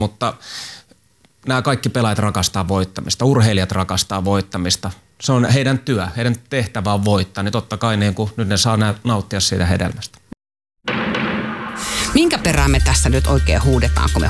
Mutta nämä kaikki pelaajat rakastaa voittamista, urheilijat rakastaa voittamista. Se on heidän työ, heidän tehtävä on voittaa, niin totta kai niin nyt ne saa nauttia siitä hedelmästä. Minkä perään me tässä nyt oikein huudetaan, kun me